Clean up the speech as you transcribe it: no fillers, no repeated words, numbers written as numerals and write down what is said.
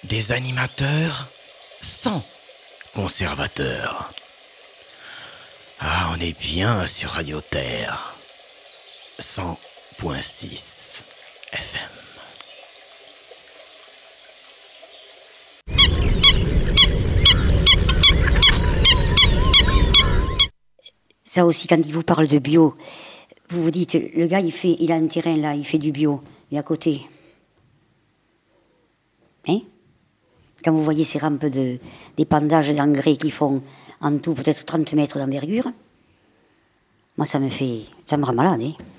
Des animateurs sans conservateurs. Ah, on est bien sur Radio Terre. 100.6 FM. Ça aussi, quand il vous parle de bio, vous vous dites, le gars, il a un terrain là, il fait du bio, et à côté. Hein? Quand vous voyez ces rampes d'épandage d'engrais qui font en tout peut-être 30 mètres d'envergure, moi ça me rend malade. Hein?